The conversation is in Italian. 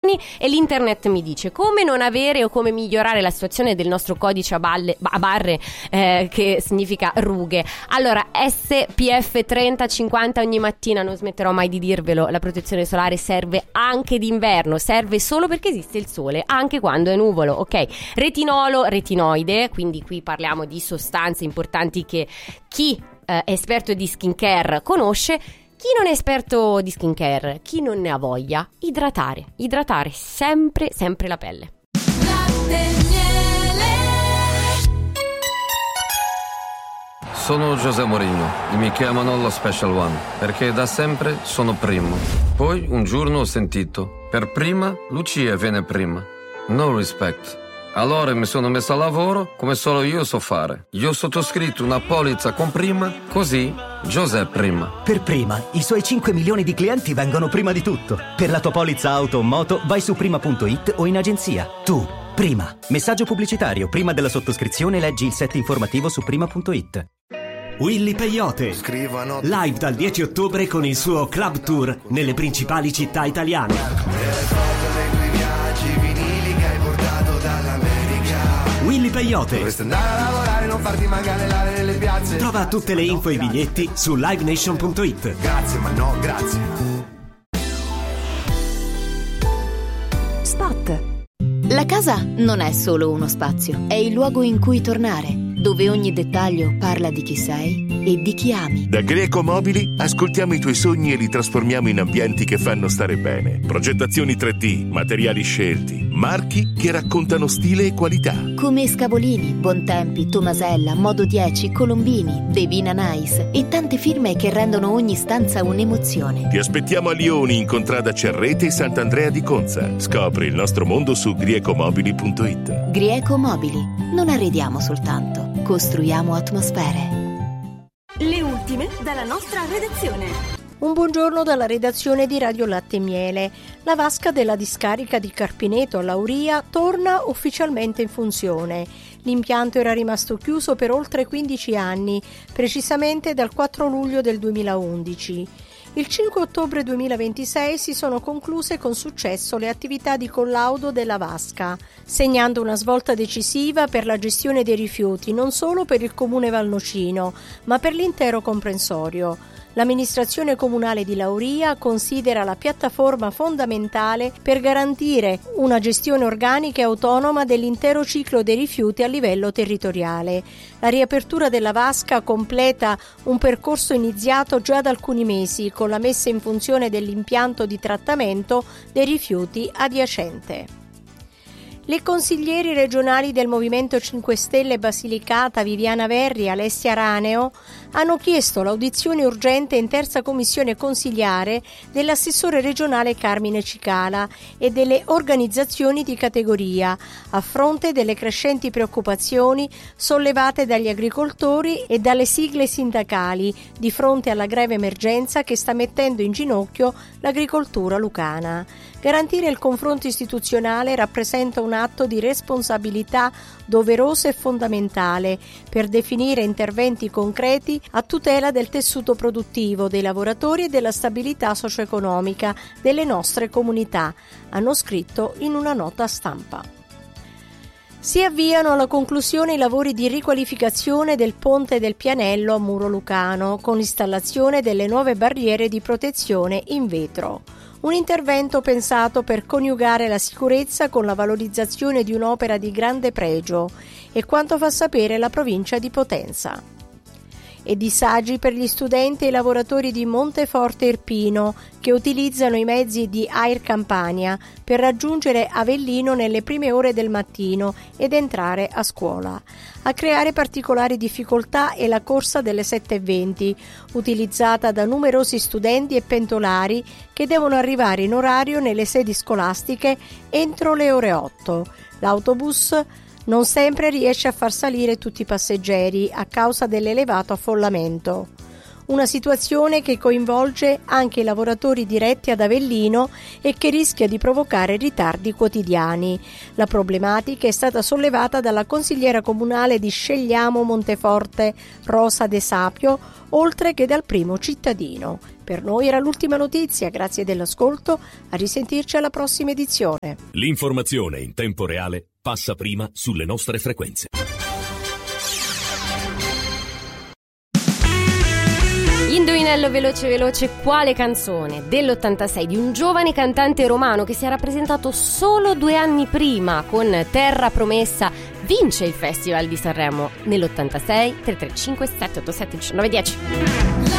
giorni e l'internet mi dice come non avere o come migliorare la situazione del nostro codice a barre, che significa rughe. Allora, SPF 30-50 ogni mattina, non smetterò mai di dirvelo, la protezione solare serve anche d'inverno, serve solo perché esiste il sole, anche quando è nuvolo, ok? Retinolo, retinoide, quindi qui parliamo di sostanze importanti che chi è esperto di skincare conosce. Chi non è esperto di skincare, chi non ne ha voglia, idratare sempre la pelle. Sono José Mourinho e mi chiamano lo Special One perché da sempre sono primo. Poi un giorno ho sentito, per prima Lucia viene prima. No respect. Allora mi sono messo a lavoro come solo io so fare. Io ho sottoscritto una polizza con prima, così José prima. Per prima, i suoi 5 milioni di clienti vengono prima di tutto. Per la tua polizza auto o moto vai su prima.it o in agenzia. Tu, prima. Messaggio pubblicitario. Prima della sottoscrizione leggi il set informativo su prima.it. Willy Peyote, live dal 10 ottobre con il suo club tour nelle principali città italiane. Willy Peyote. Dovresti andare a lavorare, non farti mancare l'aria nelle piazze. Trova tutte le info e i biglietti su livenation.it. Grazie, ma no, grazie. Spot. La casa non è solo uno spazio, è il luogo in cui tornare, dove ogni dettaglio parla di chi sei e di chi ami. Da Greco Mobili ascoltiamo i tuoi sogni e li trasformiamo in ambienti che fanno stare bene. Progettazioni 3D, materiali scelti, marchi che raccontano stile e qualità. Come Scavolini, Bontempi, Tomasella, Modo 10, Colombini, Devina Nice e tante firme che rendono ogni stanza un'emozione. Ti aspettiamo a Lioni in contrada Cerrete e Sant'Andrea di Conza. Scopri il nostro mondo su griecomobili.it. Grieco Mobili. Non arrediamo soltanto, costruiamo atmosfere. Le ultime dalla nostra redazione. Un buongiorno dalla redazione di Radio Latte e Miele. La vasca della discarica di Carpineto a Lauria torna ufficialmente in funzione. L'impianto era rimasto chiuso per oltre 15 anni, precisamente dal 4 luglio del 2011. Il 5 ottobre 2026 si sono concluse con successo le attività di collaudo della vasca, segnando una svolta decisiva per la gestione dei rifiuti non solo per il comune valnocino, ma per l'intero comprensorio. L'amministrazione comunale di Lauria considera la piattaforma fondamentale per garantire una gestione organica e autonoma dell'intero ciclo dei rifiuti a livello territoriale. La riapertura della vasca completa un percorso iniziato già da alcuni mesi con la messa in funzione dell'impianto di trattamento dei rifiuti adiacente. Le consiglieri regionali del Movimento 5 Stelle Basilicata, Viviana Verri e Alessia Raneo, hanno chiesto l'audizione urgente in terza commissione consigliare dell'assessore regionale Carmine Cicala e delle organizzazioni di categoria, a fronte delle crescenti preoccupazioni sollevate dagli agricoltori e dalle sigle sindacali di fronte alla grave emergenza che sta mettendo in ginocchio l'agricoltura lucana. Garantire il confronto istituzionale rappresenta un atto di responsabilità doveroso e fondamentale per definire interventi concreti a tutela del tessuto produttivo, dei lavoratori e della stabilità socio-economica delle nostre comunità, hanno scritto in una nota stampa. Si avviano alla conclusione i lavori di riqualificazione del ponte del Pianello a Muro Lucano con l'installazione delle nuove barriere di protezione in vetro. Un intervento pensato per coniugare la sicurezza con la valorizzazione di un'opera di grande pregio, e quanto fa sapere la provincia di Potenza. E disagi per gli studenti e i lavoratori di Monteforte Irpino che utilizzano i mezzi di Air Campania per raggiungere Avellino nelle prime ore del mattino ed entrare a scuola. A creare particolari difficoltà è la corsa delle 7:20, utilizzata da numerosi studenti e pendolari che devono arrivare in orario nelle sedi scolastiche entro le ore 8. L'autobus non sempre riesce a far salire tutti i passeggeri a causa dell'elevato affollamento. una situazione che coinvolge anche i lavoratori diretti ad Avellino e che rischia di provocare ritardi quotidiani. La problematica è stata sollevata dalla consigliera comunale di Scegliamo Monteforte, Rosa De Sapio, oltre che dal primo cittadino. Per noi era l'ultima notizia, grazie dell'ascolto, a risentirci alla prossima edizione. L'informazione in tempo reale passa prima sulle nostre frequenze. Indovinello veloce veloce, quale canzone dell'86 di un giovane cantante romano che si era presentato solo 2 anni prima con Terra Promessa vince il Festival di Sanremo nell'86? 335 787 1910.